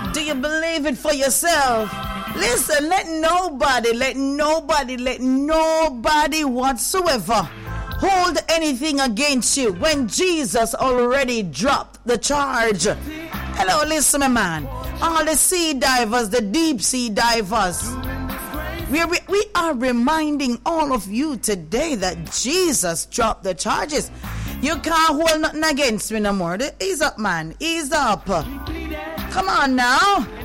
Do you believe it for yourself? Listen, let nobody whatsoever hold anything against you when Jesus already dropped the charge. Hello, listen, my man. All the sea divers, the deep sea divers, we are reminding all of you today that Jesus dropped the charges. You can't hold nothing against me no more. Ease up, man. Ease up. Come on now.